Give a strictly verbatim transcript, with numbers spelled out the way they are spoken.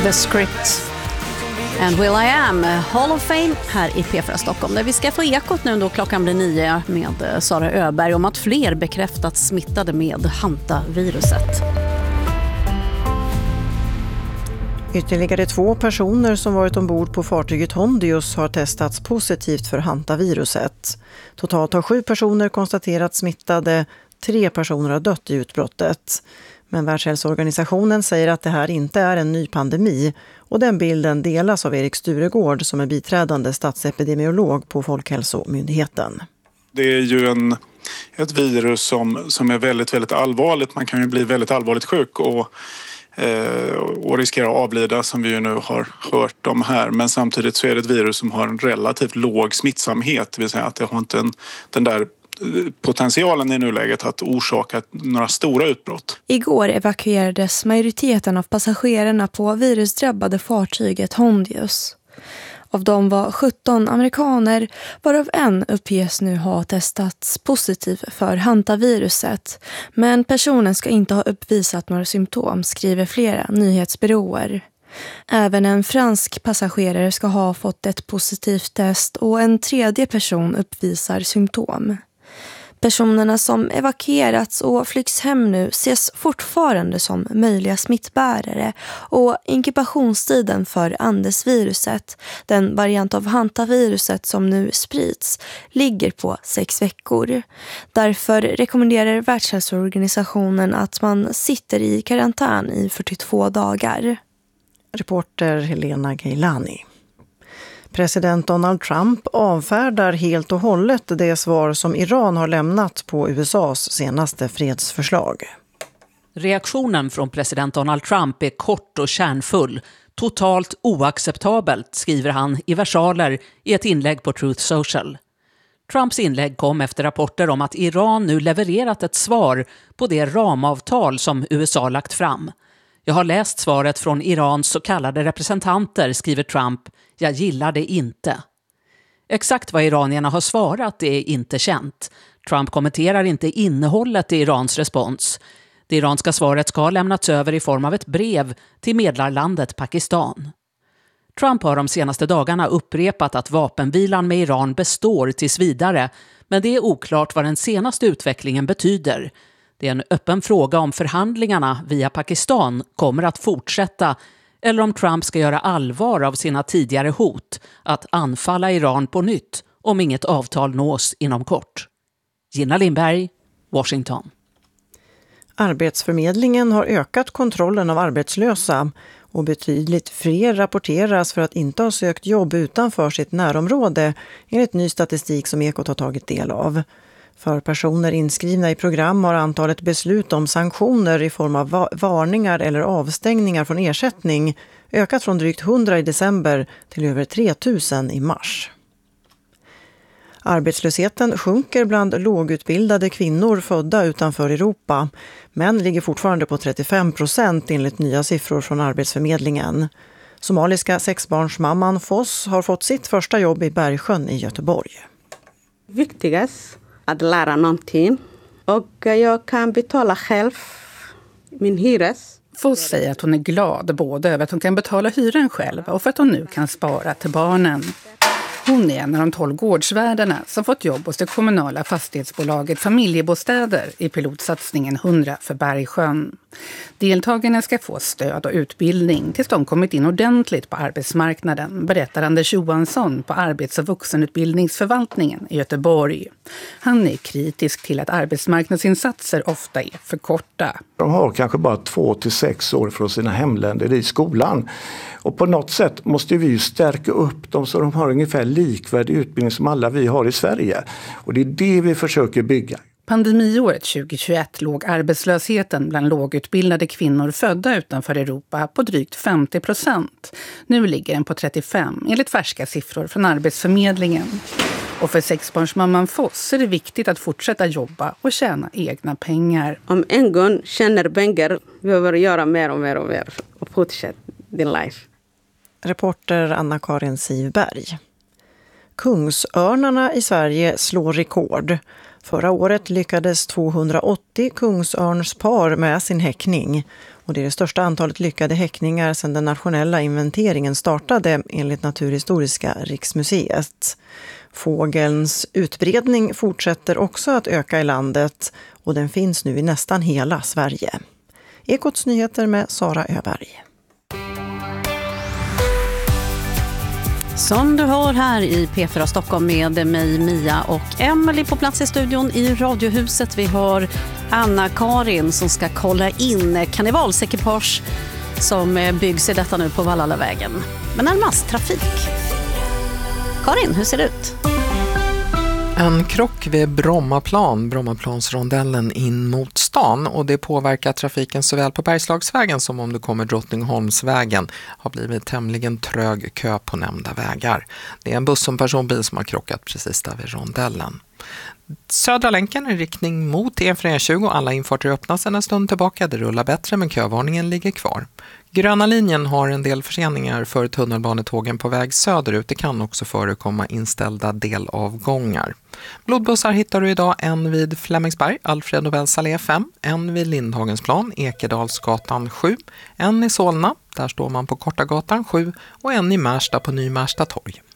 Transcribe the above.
The Script and Will I Am, Hall of Fame här i P fyra Stockholm, där vi ska få ekot nu då klockan blir nio med Sara Öberg om att fler bekräftat smittade med hantaviruset. Ytterligare två personer som varit ombord på fartyget Hondius har testats positivt för hantaviruset. Totalt har sju personer konstaterats smittade, tre personer har dött i utbrottet. Men Världshälsoorganisationen säger att det här inte är en ny pandemi, och den bilden delas av Erik Sturegård som är biträdande statsepidemiolog på Folkhälsomyndigheten. Det är ju en, ett virus som, som är väldigt, väldigt allvarligt. Man kan ju bli väldigt allvarligt sjuk och, eh, och riskera att avlida, som vi ju nu har hört om här. Men samtidigt så är det ett virus som har en relativt låg smittsamhet, det vill säga att det har inte en, den där potentialen i nuläget att orsaka några stora utbrott. Igår evakuerades majoriteten av passagerarna på virusdrabbade fartyget Hondius. Av dem var sjutton amerikaner, varav en uppges nu ha testats positiv för hantaviruset. Men personen ska inte ha uppvisat några symptom, skriver flera nyhetsbyråer. Även en fransk passagerare ska ha fått ett positivt test och en tredje person uppvisar symptom. Personerna som evakuerats och flygs hem nu ses fortfarande som möjliga smittbärare, och inkubationstiden för Andesviruset, den variant av hantaviruset som nu sprids, ligger på sex veckor. Därför rekommenderar Världshälsoorganisationen att man sitter i karantän i fyrtiotvå dagar. Reporter Helena Gailani. President Donald Trump avfärdar helt och hållet det svar som Iran har lämnat på U S A:s senaste fredsförslag. Reaktionen från president Donald Trump är kort och kärnfull. Totalt oacceptabelt, skriver han i versaler i ett inlägg på Truth Social. Trumps inlägg kom efter rapporter om att Iran nu levererat ett svar på det ramavtal som U S A lagt fram. Jag har läst svaret från Irans så kallade representanter, skriver Trump. Jag gillar det inte. Exakt vad iranierna har svarat är inte känt. Trump kommenterar inte innehållet i Irans respons. Det iranska svaret ska ha lämnats över i form av ett brev till medlarlandet Pakistan. Trump har de senaste dagarna upprepat att vapenvilan med Iran består tills vidare, men det är oklart vad den senaste utvecklingen betyder. Det är en öppen fråga om förhandlingarna via Pakistan kommer att fortsätta, eller om Trump ska göra allvar av sina tidigare hot att anfalla Iran på nytt om inget avtal nås inom kort. Gina Lindberg, Washington. Arbetsförmedlingen har ökat kontrollen av arbetslösa, och betydligt fler rapporteras för att inte ha sökt jobb utanför sitt närområde, enligt ny statistik som Ekot har tagit del av. För personer inskrivna i program har antalet beslut om sanktioner i form av varningar eller avstängningar från ersättning ökat från drygt hundra i december till över tre tusen i mars. Arbetslösheten sjunker bland lågutbildade kvinnor födda utanför Europa, men ligger fortfarande på trettiofem procent enligt nya siffror från Arbetsförmedlingen. Somaliska sexbarnsmamman Foss har fått sitt första jobb i Bergsjön i Göteborg. Viktigast att lära någonting, och jag kan betala själv min hyres. Foss säger att hon är glad både över att hon kan betala hyran själv och för att hon nu kan spara till barnen. Hon är en av de tolv gårdsvärdarna som fått jobb hos det kommunala fastighetsbolaget Familjebostäder i pilotsatsningen hundra för Bergsjön. Deltagarna ska få stöd och utbildning tills de kommit in ordentligt på arbetsmarknaden, berättar Anders Johansson på Arbets- och vuxenutbildningsförvaltningen i Göteborg. Han är kritisk till att arbetsmarknadsinsatser ofta är för korta. De har kanske bara två till sex år från sina hemländer i skolan. Och på något sätt måste vi ju stärka upp dem så de har ungefär likvärdig utbildning som alla vi har i Sverige. Och det är det vi försöker bygga. Pandemiåret tjugohundratjugoett låg arbetslösheten bland lågutbildade kvinnor födda utanför Europa på drygt femtio procent. Nu ligger den på trettiofem enligt färska siffror från Arbetsförmedlingen. Och för sexbarnsmamman Foss är det viktigt att fortsätta jobba och tjäna egna pengar. Om en gång tjänar pengar behöver göra mer och mer och mer och fortsätta din life. Reporter Anna-Karin Sivberg. Kungsörnarna i Sverige slår rekord. Förra året lyckades tvåhundraåttio kungsörnspar med sin häckning. Och det är det största antalet lyckade häckningar sedan den nationella inventeringen startade enligt Naturhistoriska riksmuseet. Fågelns utbredning fortsätter också att öka i landet och den finns nu i nästan hela Sverige. Ekots nyheter med Sara Öberg. Som du hör här i P fyra Stockholm med mig, Mia och Emily på plats i studion i Radiohuset. Vi har Anna-Karin som ska kolla in karnevalsekipage som byggs i detta nu på Vallallavägen. Men närmast trafik. Karin, hur ser det ut? En krock vid Brommaplan, Brommaplansrondellen in mot stan, och det påverkar trafiken såväl på Bergslagsvägen som om du kommer Drottningholmsvägen. Har blivit tämligen trög kö på nämnda vägar. Det är en buss och personbil som har krockat precis där vid rondellen. Södra länken i riktning mot E fyra tjugo. Alla infarter öppnas en stund tillbaka. Det rullar bättre men kövarningen ligger kvar. Gröna linjen har en del förseningar för tunnelbanetågen på väg söderut. Det kan också förekomma inställda delavgångar. Blodbussar hittar du idag en vid Flemingsberg, Alfred Nobels allé fem, en vid Lindhagensplan, Ekedalsgatan sju, en i Solna, där står man på Kortagatan sju och en i Märsta på Nymärsta torg.